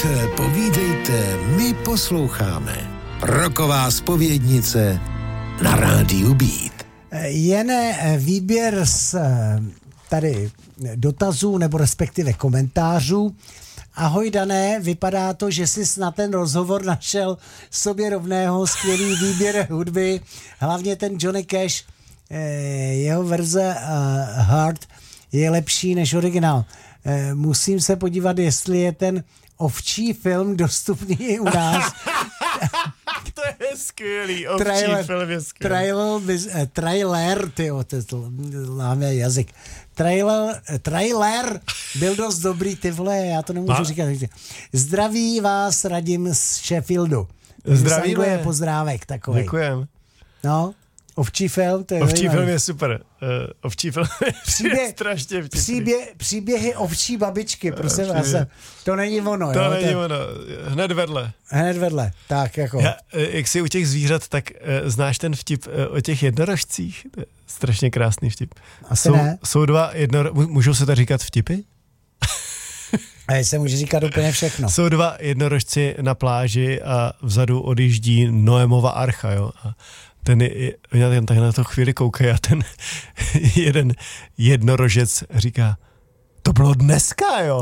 povídejte, my posloucháme. Rocková zpovědnice na rádiu Beat. Jen výběr z tady dotazů nebo respektive komentářů. Ahoj Dané, vypadá to, že jsi na ten rozhovor našel sobě rovného, skvělý výběr hudby, hlavně ten Johnny Cash, jeho verze Heart je lepší než originál. Musím se podívat, jestli je ten ovčí film dostupný i u nás. To je skvělý, ovčí film je skvělý. Trailer, tyjo, to láme jazyk. Trailer byl dost dobrý, ty vole, já to nemůžu říkat. Zdraví vás Radim z Sheffieldu. Zdravíme. Pozdrávek takovej. Děkujem. No, ovčí film, to je ovčí film je super. Ovčí film je strašně vtipný. Příběhy ovčí babičky, prosím vás. To není ono. To není ono. Hned vedle. Tak jako. Jak jsi u těch zvířat, tak znáš ten vtip o těch jednorožcích? To je strašně krásný vtip. Asi ne. Jsou dva můžou se tak říkat vtipy? A se může říkat úplně všechno. Jsou dva jednorožci na pláži a vzadu odjíždí Noémova archa, jo. A oni tak na to chvíli koukají a ten jeden jednorožec říká, to bylo dneska, jo.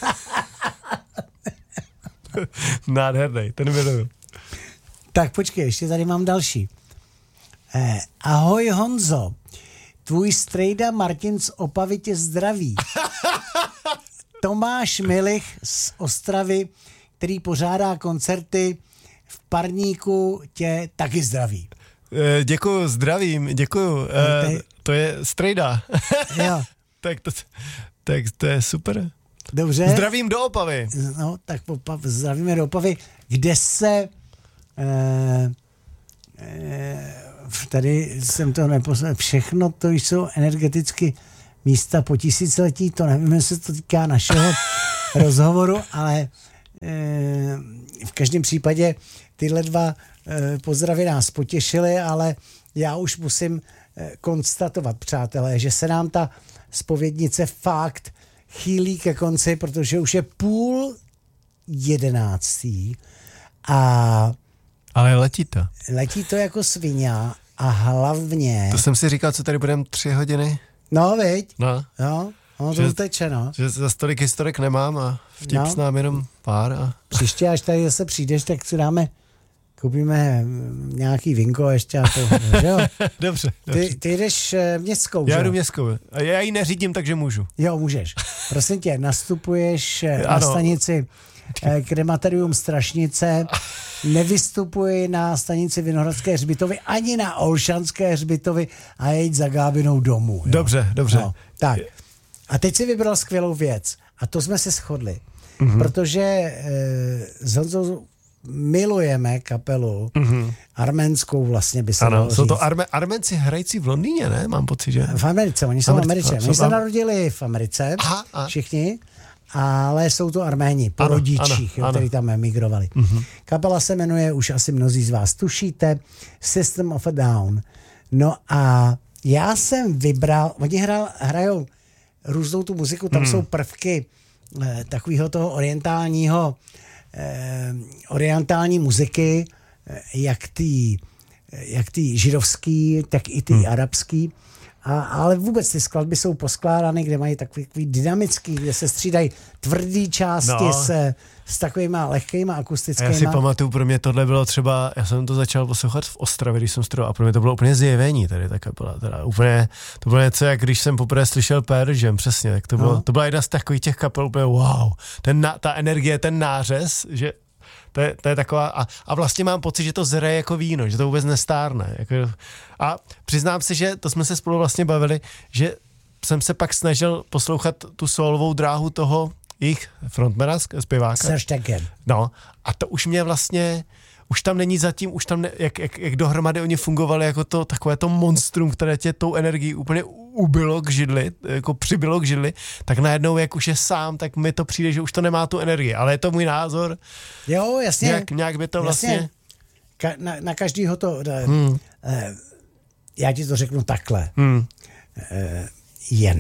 Nádherný, ten miluju. Tak počkej, ještě tady mám další. Ahoj Honzo, tvůj strejda Martin z Opavy tě zdraví. Tomáš Milich z Ostravy, který pořádá koncerty v Parníku, tě taky zdraví. Děkuju, zdravím, děkuju. To je strejda. Jo. tak to je super. Dobře. Zdravím do Opavy. No, tak zdravíme do Opavy, kde se tady jsem to neposlal. Všechno to jsou energeticky místa po tisíciletí, to nevím, jestli to týká našeho rozhovoru, ale v každém případě tyhle dva pozdravy nás potěšily, ale já už musím konstatovat, přátelé, že se nám ta zpovědnice fakt chýlí ke konci, protože už je 10:30 a ale letí to. Letí to jako svině a hlavně... To jsem si říkal, co tady budeme 3 hodiny. No, viď? No. Jo, ono to uteče, no. Že za tolik historek nemám a vtip s námi jenom pár. A... Příště, až tady zase přijdeš, tak si koupíme nějaký vinko ještě a to, že jo? Dobře. Ty jdeš městskou, já jdu městskou. A já ji neřídím, takže můžu. Jo, můžeš. Prosím tě, nastupuješ na stanici Krematorium Strašnice, nevystupuji na stanici Vinohradské hřbitovy ani na Olšanské hřbitovy a jeď za Gábinou domů. Jo? Dobře. No, tak. A teď si vybral skvělou věc. A to jsme se shodli. Protože s Honzou milujeme kapelu arménskou vlastně by se dalo říct. Jsou to Arménci hrající v Londýně, ne? Mám pocit, že... V Americe, oni jsou Američané. Oni se narodili v Americe, všichni, ale jsou to Arméni po rodičích, kteří tam emigrovali. Kapela se jmenuje, už asi mnozí z vás tušíte, System of a Down. No a já jsem vybral, oni hrajou různou tu muziku, tam jsou prvky takového toho orientální muziky, jak ty židovský, tak i ty arabský. Ale vůbec ty skladby jsou poskládány, kde mají takový dynamický, kde se střídají tvrdý části s takovýma lehkýma akustickýma. Já si pamatuju, pro mě tohle bylo třeba, já jsem to začal poslouchat v Ostravě, když jsem studoval, a pro mě to bylo úplně zjevení tady ta kapela. To bylo něco, jak když jsem poprvé slyšel Pearl Jam, přesně, tak to byla jedna z takových těch kapel, úplně wow, ta energie, ten nářez, že to je taková, a vlastně mám pocit, že to zraje jako víno, že to vůbec nestárne. A přiznám se, že to jsme se spolu vlastně bavili, že jsem se pak snažil poslouchat tu solovou dráhu toho jejich frontmana, zpěváka. Serge Tankian. No, a to už mě vlastně, už tam není zatím, už tam jak dohromady oni fungovali jako to takové to monstrum, které tě tou energií úplně ubilo k židli, jako přibylo k židli, tak najednou, jak už je sám, tak mi to přijde, že už to nemá tu energii, ale je to můj názor. Jo, jasně. Nějak by to vlastně... Na každýho to... Já ti to řeknu takhle. Jen.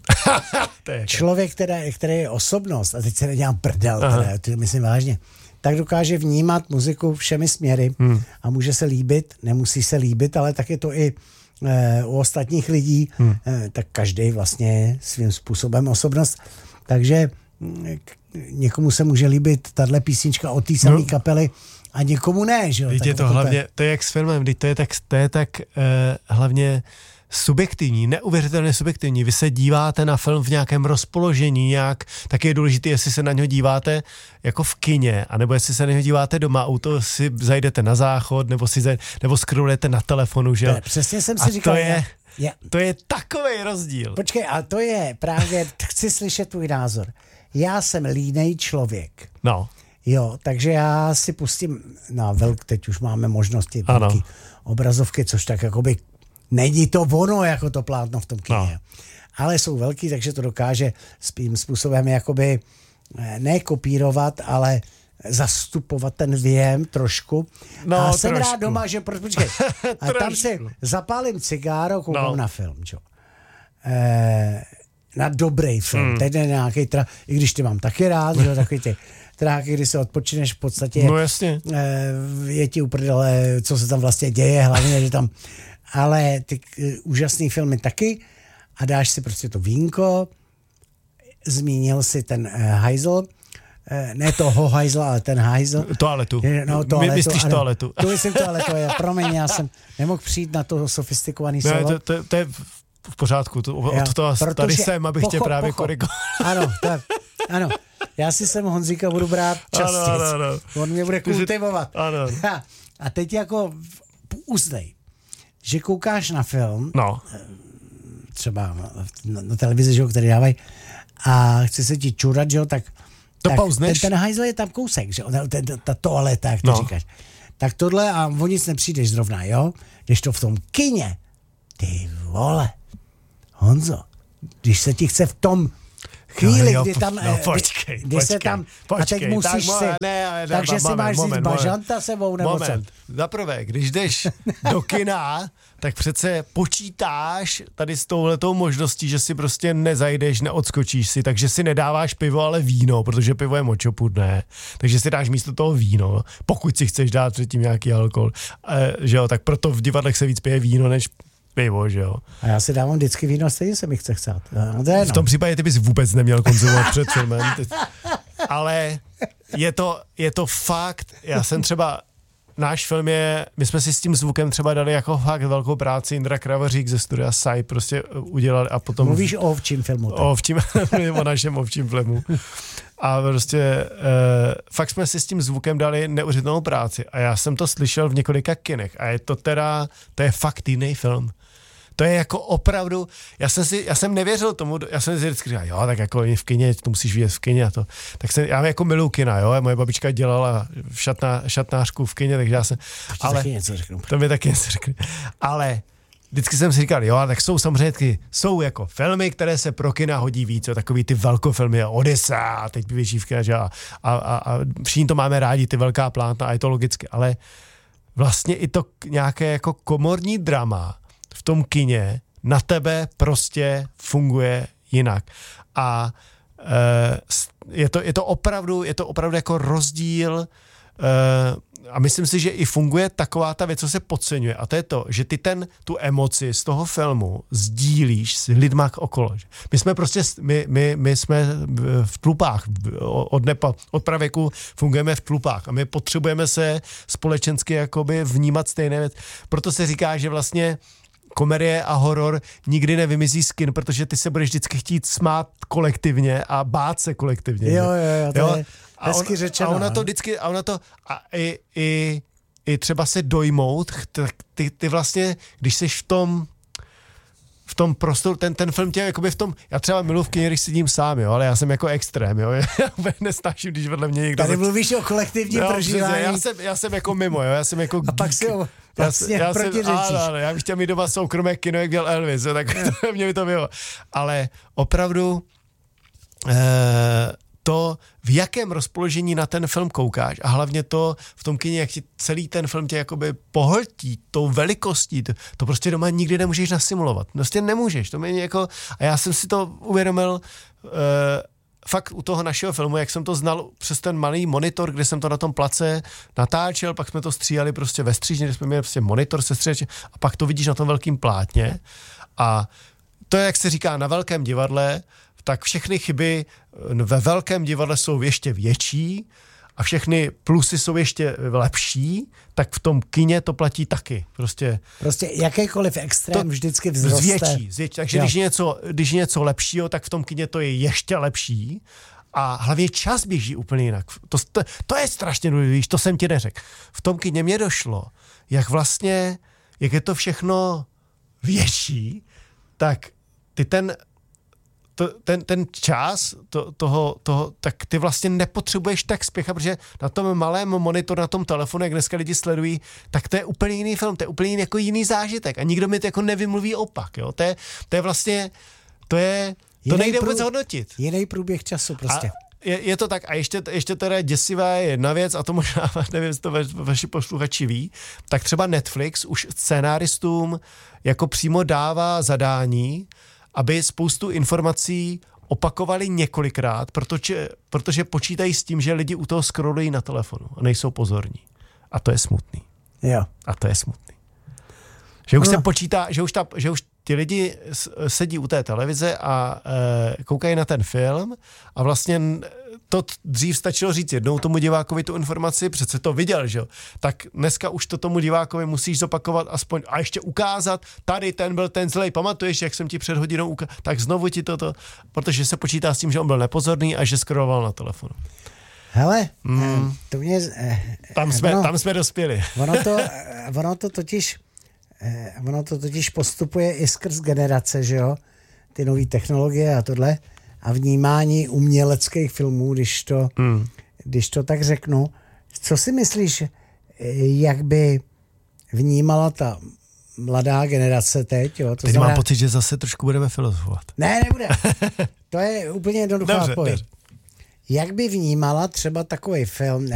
Člověk, který je osobnost, a teď se nedělám prdel, to myslím vážně, tak dokáže vnímat muziku všemi směry a může se líbit, nemusí se líbit, ale tak je to i u ostatních lidí, tak každý vlastně je svým způsobem osobnost. Takže někomu se může líbit tahle písnička od té samé kapely a někomu ne, že jo? Je to hlavně, to je jak s filmem, to je tak hlavně subjektivní, neuvěřitelně subjektivní. Vy se díváte na film v nějakém rozpoložení, tak je důležité, jestli se na něho díváte jako v kině, anebo jestli se na něho díváte doma, to si zajdete na záchod, nebo scrollujete na telefonu, že jo? Přesně jsem si říkal. To je takovej rozdíl. Počkej, a to je právě, chci slyšet tvůj názor. Já jsem línej člověk. No. Jo, takže já si pustím na teď už máme možnosti velký obrazovky, což tak jakoby není to ono, jako to plátno v tom kině. No. Ale jsou velký, takže to dokáže svým způsobem jakoby ne kopírovat, ale zastupovat ten věm trošku. No, a jsem rád doma, že počkej. A tam si zapálím cigáro, koukám na film, čo? Na dobrý film. Teď je nějaký i když ty mám taky rád, že takový ty tráky, kdy se odpočineš v podstatě. No jasně. Je ti uprdele, co se tam vlastně děje, hlavně, že tam ale ty úžasný filmy taky a dáš si prostě to vínko, zmínil si ten hajzl, ne toho hajzla, ale ten hajzl. Toaletu. No, toaletu. Myslíš toaletu. To myslím toaletu, promiň, já jsem nemohl přijít na to sofistikovaný slovo. To je v pořádku, tady jsem, abych tě právě korigoval. Ano, já si sem Honzíka budu brát častěji. Ano. On mě bude kultivovat. Ano. A teď jako uznej, že koukáš na film, třeba na televizi, že, který dávají, a chce se ti čurat, že, tak ten hajzl je tam kousek, že, ta toaleta, jak ty říkáš. Tak tohle a o nic nepřijdeš zrovna, jo? Když to v tom kině, ty vole, Honzo, když se ti chce v tom chvíli, kdy tam, počkej, se tam, a teď musíš takže si máš říct bažanta sebou, nebo moment. Zaprvé, když jdeš do kina, tak přece počítáš tady s touhletou možností, že si prostě nezajdeš, neodskočíš si, takže si nedáváš pivo, ale víno, protože pivo je močopudné, takže si dáš místo toho víno, pokud si chceš dát předtím nějaký alkohol, že jo, tak proto v divadlech se víc pije víno, než pivo, že jo. A já si dávám vždycky víno, stejně se mi chce chcát. V tom případě ty bys vůbec neměl konzumovat před filmem. Ale je to fakt, já jsem třeba, náš film my jsme si s tím zvukem třeba dali jako fakt velkou práci, Indra Kravařík ze studia Sai prostě udělali a potom... Mluvíš o ovčím filmu. O našem ovčím filmu. A prostě fakt jsme si s tím zvukem dali neuvěřitelnou práci a já jsem to slyšel v několika kinech a to je fakt jiný film. To je jako opravdu, já jsem nevěřil tomu, já jsem si vždycky říkal, jo, tak jako v kině, to musíš vidět v kině a to. Tak já jako miluji kina, jo, moje babička dělala šatnářku v kině, takže já jsem, ale to mi taky něco řekli. Ale vždycky jsem si říkal, jo, tak jsou samozřejmě jsou jako filmy, které se pro kina hodí víc, jo, takový ty velkoběžné Odyssea, a teď běží v kině, a všichni to máme rádi, ty velká plátna a je to logicky, ale vlastně i to nějaké jako komorní drama v tom kině na tebe prostě funguje jinak. A je to opravdu jako rozdíl a myslím si, že i funguje taková ta věc, co se podceňuje, a to je to, že ty tu emoci z toho filmu sdílíš s lidma okolo. My jsme v tlupách, od pravěku fungujeme v tlupách a my potřebujeme se společensky jakoby vnímat stejné věc. Proto se říká, že vlastně komedie a horor nikdy nevymizí z kin, protože ty se budeš vždycky chtít smát kolektivně a bát se kolektivně. Jo, to je hezky řečeno. A ona to vždycky, i třeba se dojmout, ty vlastně, když jsi v tom prostoru, ten film tě jakoby v tom, já třeba miluji v kině, když sedím sám, jo, ale já jsem jako extrém, jo, já nesnáším, když vedle mě někdo... Tady mluvíš o kolektivním prožívání. Já jsem jako mimo, jo, já jsem jako... A pak si vlastně protiřečíš. Ano, já bych chtěl mít doma soukromé kino, jak dělal Elvis, jo, tak mě by to bylo. Ale opravdu to v jakém rozpoložení na ten film koukáš a hlavně to v tom kině, jak ti celý ten film tě jakoby pohltí tou velikostí, to prostě doma nikdy nemůžeš nasimulovat. Prostě nemůžeš. To mě jako, a já jsem si to uvědomil fakt u toho našeho filmu, jak jsem to znal přes ten malý monitor, kde jsem to na tom place natáčel, pak jsme to stříhali prostě ve střížně, kde jsme měli prostě monitor se stříhačem a pak to vidíš na tom velkým plátně a to je, jak se říká, na velkém divadle, tak všechny chyby ve velkém divadle jsou ještě větší a všechny plusy jsou ještě lepší, tak v tom kině to platí taky. Prostě jakýkoliv extrém vždycky vzroste. Zvětší. Takže když je něco lepšího, tak v tom kině to je ještě lepší a hlavně čas běží úplně jinak. To je strašně důležité, to jsem ti neřekl. V tom kině mě došlo, jak je to všechno větší, tak ty ten čas toho, tak ty vlastně nepotřebuješ tak spěchat, protože na tom malém monitoru, na tom telefonu, jak dneska lidi sledují, tak to je úplně jiný film, to je úplně jako jiný zážitek a nikdo mi to jako nevymluví opak, jo. To je vlastně, to nejde vůbec hodnotit. Jiný průběh času prostě. A je to tak a ještě teda děsivá je jedna věc a to možná, nevím, jestli to vaši posluchači ví, tak třeba Netflix už scénáristům jako přímo dává zadání, aby spoustu informací opakovali několikrát, protože počítají s tím, že lidi u toho scrollují na telefonu a nejsou pozorní. A to je smutný. Jo. A to je smutný. Že už se počítá, že už ti lidi sedí u té televize a koukají na ten film a vlastně to dřív stačilo říct jednou tomu divákovi tu informaci, přece to viděl, že jo. Tak dneska už to tomu divákovi musíš zopakovat aspoň a ještě ukázat, tady ten byl ten zlej, pamatuješ, jak jsem ti před hodinou tak znovu ti toto, protože se počítá s tím, že on byl nepozorný a že scrolloval na telefonu. Hele, to mě... Tam jsme dospěli. Ono to totiž postupuje i skrz generace, že jo? Ty nové technologie a tohle a vnímání uměleckých filmů, když to tak řeknu. Co si myslíš, jak by vnímala ta mladá generace teď? Jo? Teď mám pocit, že zase trošku budeme filozofovat. Ne, nebude. To je úplně jednoduchá odpověď. Jak by vnímala třeba takový film,